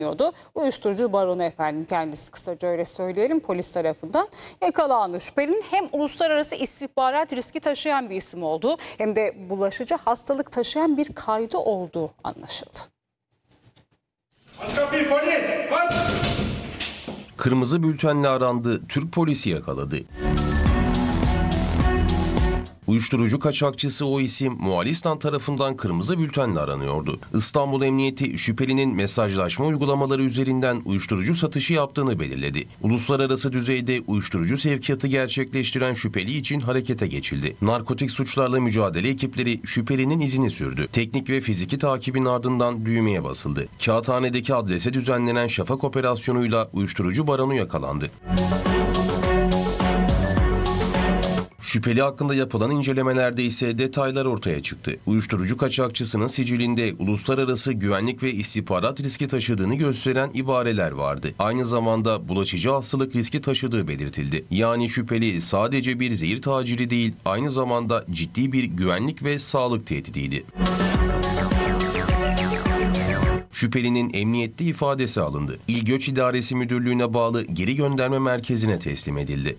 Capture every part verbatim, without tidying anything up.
Uyuşturucu baronu efendim, kendisi, kısaca öyle söyleyelim, polis tarafından yakalandı. Şüphelinin hem uluslararası istihbarat riski taşıyan bir isim olduğu hem de bulaşıcı hastalık taşıyan bir kaydı olduğu anlaşıldı. Aç kapıyı polis! Aç! Kırmızı bültenle arandı, Türk polisi yakaladı. Uyuşturucu kaçakçısı o isim Moğolistan tarafından kırmızı bültenle aranıyordu. İstanbul Emniyeti şüphelinin mesajlaşma uygulamaları üzerinden uyuşturucu satışı yaptığını belirledi. Uluslararası düzeyde uyuşturucu sevkiyatı gerçekleştiren şüpheli için harekete geçildi. Narkotik suçlarla mücadele ekipleri şüphelinin izini sürdü. Teknik ve fiziki takibin ardından düğmeye basıldı. Kağıthane'deki adrese düzenlenen Şafak operasyonuyla uyuşturucu baronu yakalandı. Şüpheli hakkında yapılan incelemelerde ise detaylar ortaya çıktı. Uyuşturucu kaçakçısının sicilinde uluslararası güvenlik ve istihbarat riski taşıdığını gösteren ibareler vardı. Aynı zamanda bulaşıcı hastalık riski taşıdığı belirtildi. Yani şüpheli sadece bir zehir taciri değil, aynı zamanda ciddi bir güvenlik ve sağlık tehdidiydi. Şüphelinin emniyette ifadesi alındı. İl Göç İdaresi Müdürlüğü'ne bağlı geri gönderme merkezine teslim edildi.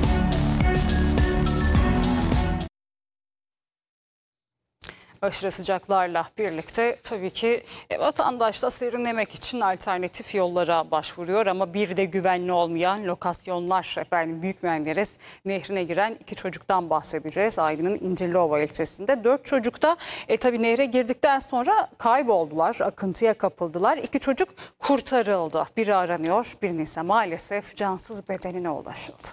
Aşırı sıcaklarla birlikte tabii ki e, vatandaş da serinlemek için alternatif yollara başvuruyor ama bir de güvenli olmayan lokasyonlar. Efendim, Büyük Menderes Nehri'ne giren iki çocuktan bahsedeceğiz. Aydın'ın İncirliova ilçesinde dört çocuk da e, tabii nehre girdikten sonra kayboldular, akıntıya kapıldılar. İki çocuk kurtarıldı. Biri aranıyor, birinin ise maalesef cansız bedenine ulaşıldı.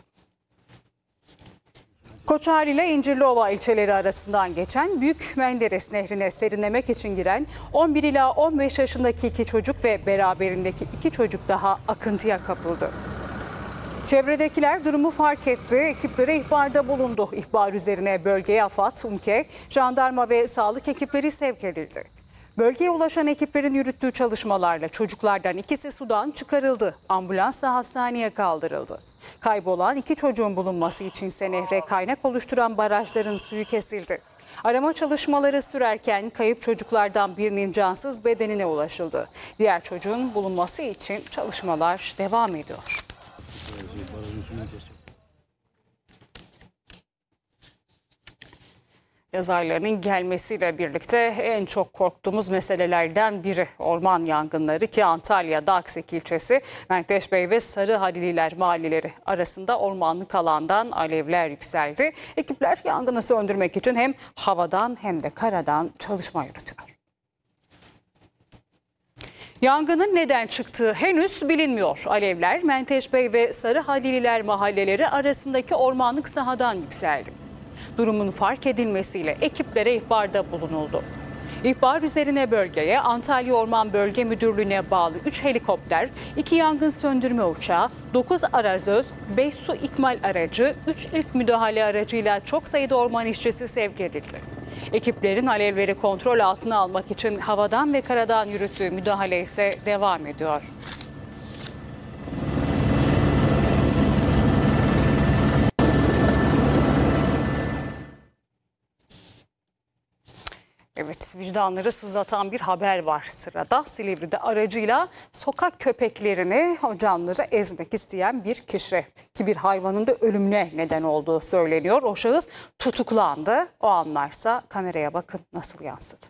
Koçarlı ile İncirliova ilçeleri arasından geçen Büyük Menderes Nehri'ne serinlemek için giren on bir ila on beş yaşındaki iki çocuk ve beraberindeki iki çocuk daha akıntıya kapıldı. Çevredekiler durumu fark etti, ekiplere ihbarda bulundu. İhbar üzerine bölgeye AFAD, UMKE, jandarma ve sağlık ekipleri sevk edildi. Bölgeye ulaşan ekiplerin yürüttüğü çalışmalarla çocuklardan ikisi sudan çıkarıldı. Ambulansla hastaneye kaldırıldı. Kaybolan iki çocuğun bulunması içinse nehre kaynak oluşturan barajların suyu kesildi. Arama çalışmaları sürerken kayıp çocuklardan birinin cansız bedenine ulaşıldı. Diğer çocuğun bulunması için çalışmalar devam ediyor. Yaz aylarının gelmesiyle birlikte en çok korktuğumuz meselelerden biri orman yangınları ki Antalya'da Aksek ilçesi Menteşbey ve Sarıhalililer mahalleleri arasında ormanlık alandan alevler yükseldi. Ekipler yangını söndürmek için hem havadan hem de karadan çalışma yürütüyor. Yangının neden çıktığı henüz bilinmiyor. Alevler Menteşbey ve Sarıhalililer mahalleleri arasındaki ormanlık sahadan yükseldi. Durumun fark edilmesiyle ekiplere ihbarda bulunuldu. İhbar üzerine bölgeye Antalya Orman Bölge Müdürlüğü'ne bağlı üç helikopter, iki yangın söndürme uçağı, dokuz arazöz, beş su ikmal aracı, üç ilk müdahale aracıyla çok sayıda orman işçisi sevk edildi. Ekiplerin alevleri kontrol altına almak için havadan ve karadan yürüttüğü müdahale ise devam ediyor. Evet, vicdanları sızlatan bir haber var sırada. Silivri'de aracıyla sokak köpeklerini, o canları ezmek isteyen bir kişi ki bir hayvanın da ölümüne neden olduğu söyleniyor. O şahıs tutuklandı. O anlarsa kameraya bakın nasıl yansıdı.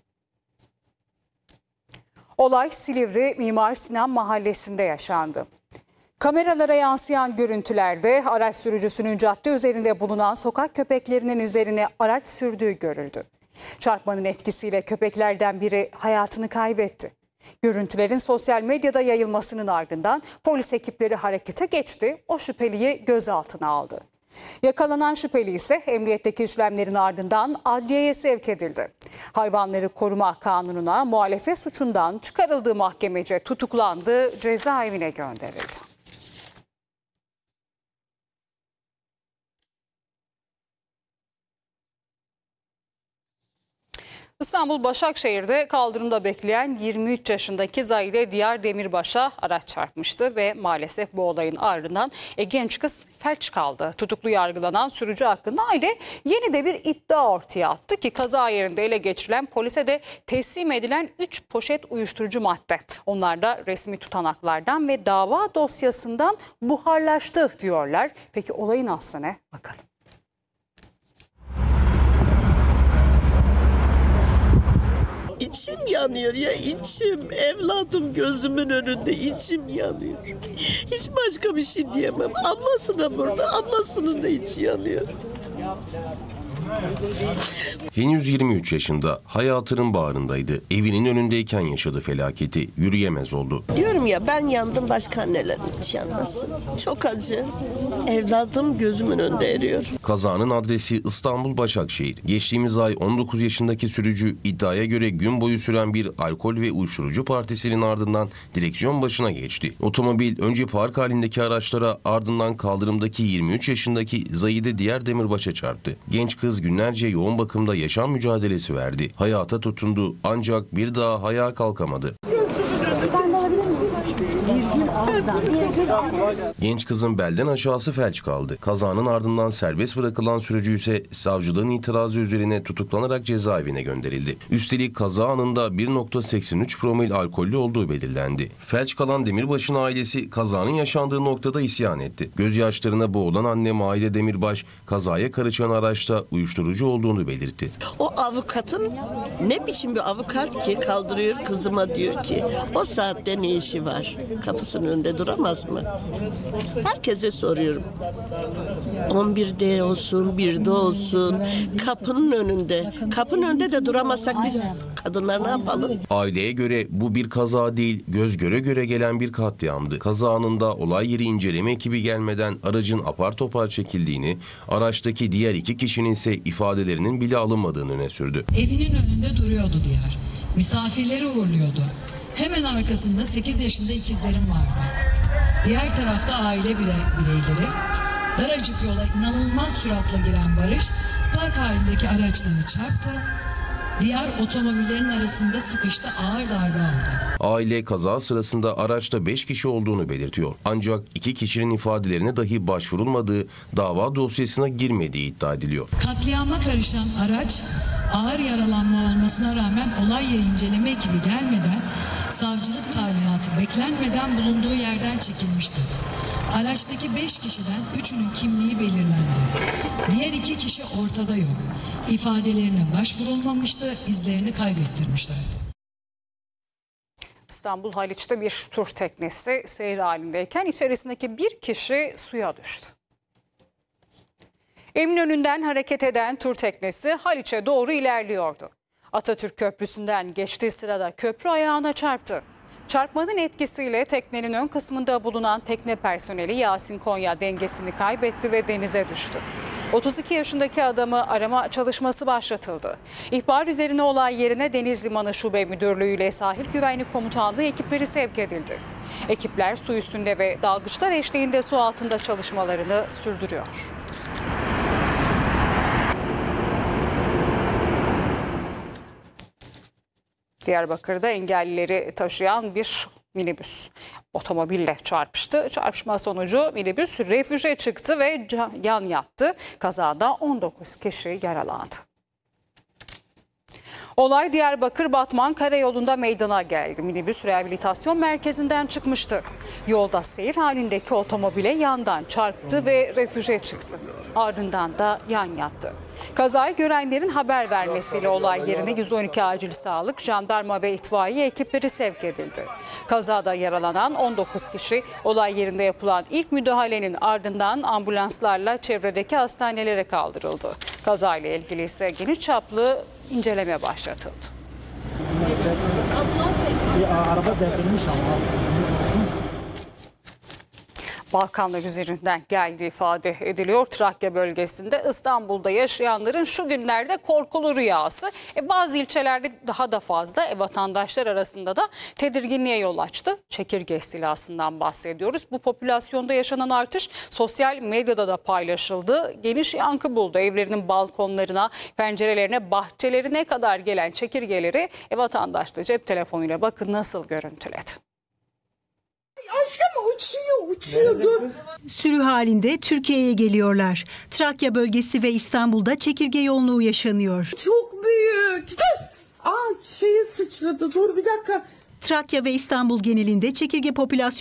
Olay Silivri Mimar Sinan Mahallesi'nde yaşandı. Kameralara yansıyan görüntülerde araç sürücüsünün cadde üzerinde bulunan sokak köpeklerinin üzerine araç sürdüğü görüldü. Çarpmanın etkisiyle köpeklerden biri hayatını kaybetti. Görüntülerin sosyal medyada yayılmasının ardından polis ekipleri harekete geçti, o şüpheliyi gözaltına aldı. Yakalanan şüpheli ise emniyetteki işlemlerin ardından adliyeye sevk edildi. Hayvanları Koruma Kanunu'na muhalefet suçundan çıkarıldığı mahkemece tutuklandı, cezaevine gönderildi. İstanbul Başakşehir'de kaldırımda bekleyen yirmi üç yaşındaki Zahide Diyar Demirbaş'a araç çarpmıştı ve maalesef bu olayın ardından e, genç kız felç kaldı. Tutuklu yargılanan sürücü hakkında aile yeni de bir iddia ortaya attı ki kaza yerinde ele geçirilen polise de teslim edilen üç poşet uyuşturucu madde. Onlar da resmi tutanaklardan ve dava dosyasından buharlaştı diyorlar. Peki olayın aslı ne? Bakalım. İçim yanıyor ya içim. Evladım gözümün önünde içim yanıyor. Hiç başka bir şey diyemem. Ablası da burada. Ablasının da içi yanıyor. Henüz yirmi üç yaşında, hayatının bağrındaydı. Evinin önündeyken yaşadı felaketi. Yürüyemez oldu. Diyorum ya ben yandım, başka annelerin hiç yanmasın. Çok acı. Evladım gözümün önünde eriyor. Kazanın adresi İstanbul Başakşehir. Geçtiğimiz ay on dokuz yaşındaki sürücü iddiaya göre gün boyu süren bir alkol ve uyuşturucu partisinin ardından direksiyon başına geçti. Otomobil önce park halindeki araçlara, ardından kaldırımdaki yirmi üç yaşındaki Zahide Diyar Demirbaş'a çarptı. Genç kız günlerce yoğun bakımda yaşam mücadelesi verdi. Hayata tutundu ancak bir daha ayağa kalkamadı. Genç kızın belden aşağısı felç kaldı. Kazanın ardından serbest bırakılan sürücü ise savcılığın itirazı üzerine tutuklanarak cezaevine gönderildi. Üstelik kaza anında bir nokta seksen üç promil alkollü olduğu belirlendi. Felç kalan Demirbaş'ın ailesi kazanın yaşandığı noktada isyan etti. Gözyaşlarına boğulan anne Maide Demirbaş kazaya karışan araçta uyuşturucu olduğunu belirtti. O avukatın ne biçim bir avukat ki kaldırıyor kızıma, diyor ki o saatte ne işi var? Kapısının önünde duramaz mı? Herkese soruyorum. on birde olsun, birde olsun, kapının önünde. Kapının önünde de duramazsak biz kadınlar ne yapalım? Aileye göre bu bir kaza değil, göz göre göre gelen bir katliamdı. Kaza anında olay yeri inceleme ekibi gelmeden aracın apar topar çekildiğini, araçtaki diğer iki kişinin ise ifadelerinin bile alınmadığını öne sürdü. Evinin önünde duruyordu Diyar. Misafirleri uğurluyordu. Hemen arkasında sekiz yaşında ikizlerim vardı. Diğer tarafta aile bire- bireyleri. Daracık yola inanılmaz süratle giren Barış, park halindeki araçları çarptı. Diğer otomobillerin arasında sıkıştı, ağır darbe aldı. Aile kaza sırasında araçta beş kişi olduğunu belirtiyor. Ancak iki kişinin ifadelerine dahi başvurulmadığı, dava dosyasına girmediği iddia ediliyor. Katliama karışan araç ağır yaralanma olmasına rağmen olay yeri inceleme ekibi gelmeden, savcılık talimatı beklenmeden bulunduğu yerden çekilmişti. Araçtaki beş kişiden üçünün kimliği belirlendi. Diğer iki kişi ortada yok. İfadelerine başvurulmamıştı, izlerini kaybettirmişlerdi. İstanbul Haliç'te bir tur teknesi seyir halindeyken içerisindeki bir kişi suya düştü. Eminönü'nden hareket eden tur teknesi Haliç'e doğru ilerliyordu. Atatürk Köprüsü'nden geçtiği sırada köprü ayağına çarptı. Çarpmanın etkisiyle teknenin ön kısmında bulunan tekne personeli Yasin Konya dengesini kaybetti ve denize düştü. otuz iki yaşındaki adamı arama çalışması başlatıldı. İhbar üzerine olay yerine Deniz Limanı Şube Müdürlüğü ile Sahil Güvenlik Komutanlığı ekipleri sevk edildi. Ekipler su üstünde ve dalgıçlar eşliğinde su altında çalışmalarını sürdürüyor. Diyarbakır'da engellileri taşıyan bir minibüs otomobille çarpıştı. Çarpışma sonucu minibüs refüje çıktı ve yan yattı. Kazada on dokuz kişi yaralandı. Olay Diyarbakır Batman Karayolu'nda meydana geldi. Minibüs rehabilitasyon merkezinden çıkmıştı. Yolda seyir halindeki otomobile yandan çarptı ve refüje çıktı. Ardından da yan yattı. Kazayı görenlerin haber vermesiyle olay yerine yüz on iki acil sağlık, jandarma ve itfaiye ekipleri sevk edildi. Kazada yaralanan on dokuz kişi olay yerinde yapılan ilk müdahalenin ardından ambulanslarla çevredeki hastanelere kaldırıldı. Kazayla ilgili ise geniş çaplı inceleme başlatıldı. Balkanlar üzerinden geldiği ifade ediliyor. Trakya bölgesinde İstanbul'da yaşayanların şu günlerde korkulu rüyası. E, bazı ilçelerde daha da fazla e, vatandaşlar arasında da tedirginliğe yol açtı. Çekirge istilasından bahsediyoruz. Bu popülasyonda yaşanan artış sosyal medyada da paylaşıldı. Geniş yankı buldu. Evlerinin balkonlarına, pencerelerine, bahçelerine kadar gelen çekirgeleri e, vatandaş da cep telefonuyla bakın nasıl görüntüledi. Aşkım uçuyor, uçuyordu. Sürü halinde Türkiye'ye geliyorlar. Trakya bölgesi ve İstanbul'da çekirge yoğunluğu yaşanıyor. Çok büyük. Aa şeye sıçradı. Dur bir dakika. Trakya ve İstanbul genelinde çekirge popülasyonu